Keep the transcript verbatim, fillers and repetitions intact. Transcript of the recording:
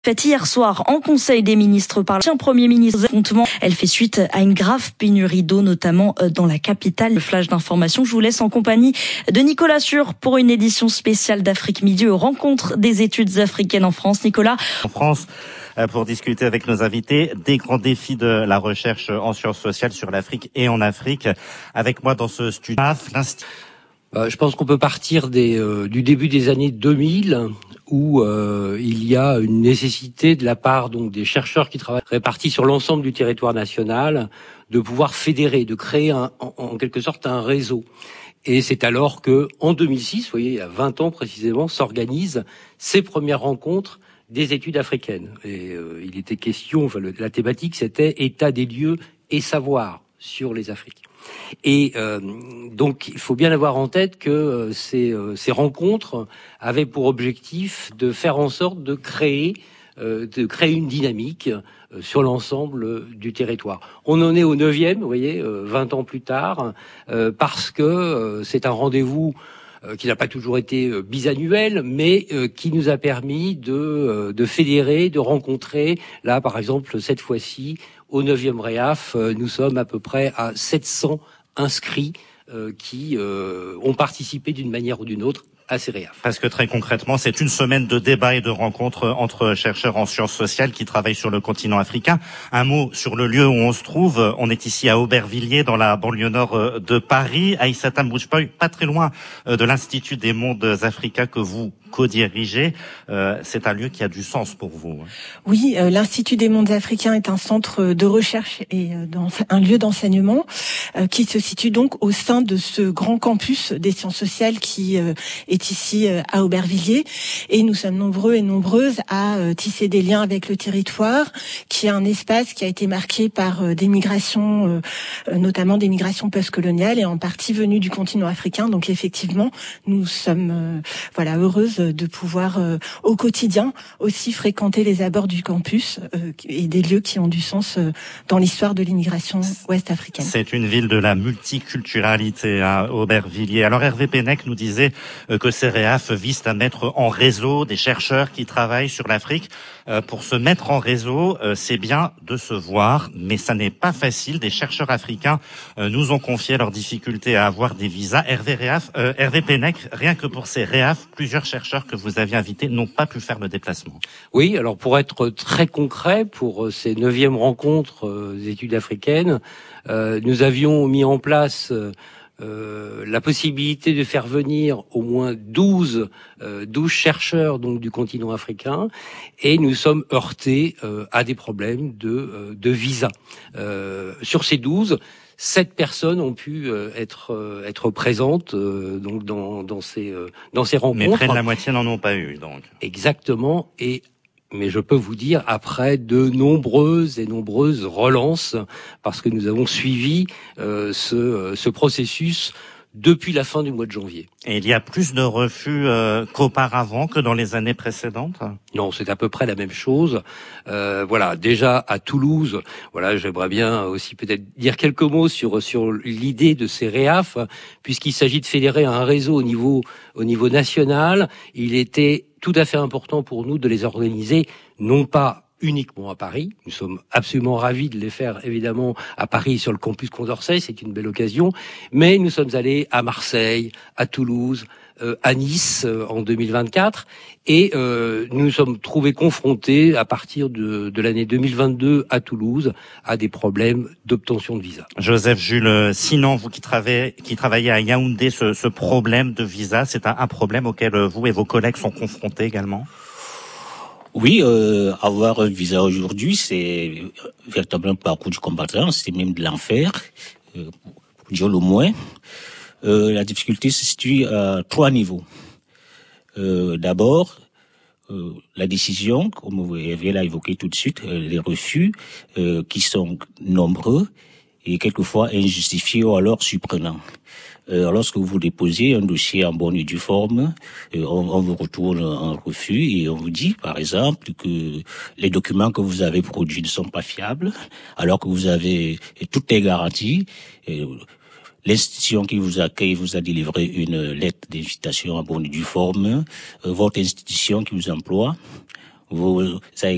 Faite hier soir en Conseil des ministres par l'ancien Premier ministre. Elle fait suite à une grave pénurie d'eau, notamment dans la capitale. Le flash d'information, je vous laisse en compagnie de Nicolas Sûr pour une édition spéciale d'Afrique Midi aux rencontres des études africaines en France. Nicolas. En France, pour discuter avec nos invités des grands défis de la recherche en sciences sociales sur l'Afrique et en Afrique. Avec moi dans ce studio, l'Institut. Euh, je pense qu'on peut partir des, euh, du début des années deux mille, où euh, il y a une nécessité de la part donc des chercheurs qui travaillent répartis sur l'ensemble du territoire national de pouvoir fédérer, de créer un, en, en quelque sorte un réseau. Et c'est alors que, en deux mille six, vous voyez, il y a vingt ans précisément, s'organisent ces premières rencontres des études africaines. Et euh, il était question, enfin, le, la thématique, c'était état des lieux et savoir sur les Afriques. Et euh, donc, il faut bien avoir en tête que euh, ces, euh, ces rencontres avaient pour objectif de faire en sorte de créer, euh, de créer une dynamique euh, sur l'ensemble du territoire. On en est au neuvième, vous voyez, euh, vingt ans plus tard, euh, parce que euh, c'est un rendez-vous euh, qui n'a pas toujours été euh, bisannuel, mais euh, qui nous a permis de, euh, de fédérer, de rencontrer. Là, par exemple, cette fois-ci, au neuvième REAF, euh, nous sommes à peu près à sept cents inscrits euh, qui euh, ont participé d'une manière ou d'une autre à ces REAF. Parce que très concrètement, c'est une semaine de débats et de rencontres entre chercheurs en sciences sociales qui travaillent sur le continent africain. Un mot sur le lieu où on se trouve. On est ici à Aubervilliers, dans la banlieue nord de Paris. Aïssata Mbouchpoy, pas très loin de l'Institut des mondes africains que vous co-dirigez. Euh, c'est un lieu qui a du sens pour vous. Oui, euh, l'Institut des mondes africains est un centre de recherche et euh, un lieu d'enseignement euh, qui se situe donc au sein de ce grand campus des sciences sociales qui euh, est ici euh, à Aubervilliers. Et nous sommes nombreux et nombreuses à euh, tisser des liens avec le territoire, qui est un espace qui a été marqué par euh, des migrations, euh, notamment des migrations post-coloniales et en partie venues du continent africain. Donc effectivement, nous sommes euh, voilà heureuses de pouvoir euh, au quotidien aussi fréquenter les abords du campus euh, et des lieux qui ont du sens euh, dans l'histoire de l'immigration ouest-africaine. C'est une ville de la multiculturalité à Aubervilliers. Alors Hervé Pennec nous disait euh, que ces REAF visent à mettre en réseau des chercheurs qui travaillent sur l'Afrique. Euh, pour se mettre en réseau, euh, c'est bien de se voir, mais ça n'est pas facile. Des chercheurs africains euh, nous ont confié leurs difficultés à avoir des visas. Hervé, Réaf, euh, Hervé Pennec, rien que pour ces REAF, plusieurs chercheurs que vous aviez invités n'ont pas pu faire le déplacement. Oui, alors pour être très concret, pour ces neuvièmes rencontres euh, des études africaines, euh, nous avions mis en place euh, euh, la possibilité de faire venir au moins douze, euh, douze chercheurs donc du continent africain, et nous sommes heurtés euh, à des problèmes de, euh, de visa. Euh, sur ces douze, sept personnes ont pu euh, être euh, être présentes euh, donc dans dans ces euh, dans ces rencontres. Mais près de la moitié n'en ont pas eu donc. Exactement. Et mais je peux vous dire, après de nombreuses et nombreuses relances, parce que nous avons suivi euh, ce ce processus depuis la fin du mois de janvier. Et il y a plus de refus euh, qu'auparavant, que dans les années précédentes? Non, c'est à peu près la même chose. Euh, voilà, déjà à Toulouse, voilà, j'aimerais bien aussi peut-être dire quelques mots sur sur l'idée de ces REAF, puisqu'il s'agit de fédérer un réseau au niveau au niveau national. Il était tout à fait important pour nous de les organiser, non pas uniquement à Paris. Nous sommes absolument ravis de les faire, évidemment, à Paris, sur le campus Condorcet, c'est une belle occasion. Mais nous sommes allés à Marseille, à Toulouse, euh, à Nice euh, en deux mille vingt-quatre, et euh, nous nous sommes trouvés confrontés, à partir de, de l'année deux mille vingt-deux à Toulouse, à des problèmes d'obtention de visa. Joseph Jules Sinan, vous qui travaillez, qui travaillez à Yaoundé, ce, ce problème de visa, c'est un, un problème auquel vous et vos collègues sont confrontés également? Oui, euh, avoir un visa aujourd'hui, c'est véritablement un parcours du combattant, c'est même de l'enfer, euh, pour dire le moins. Euh, la difficulté se situe à trois niveaux. Euh, d'abord, euh, la décision, comme vous l'avez évoqué tout de suite, euh, les refus, euh, qui sont nombreux et quelquefois injustifiés ou alors surprenants. Euh, lorsque vous déposez un dossier en bonne et due forme, euh, on, on vous retourne un refus et on vous dit, par exemple, que les documents que vous avez produits ne sont pas fiables, alors que vous avez toutes les garanties. Euh, L'institution qui vous accueille vous a délivré une lettre d'invitation en bonne et due forme. Euh, votre institution qui vous emploie vous a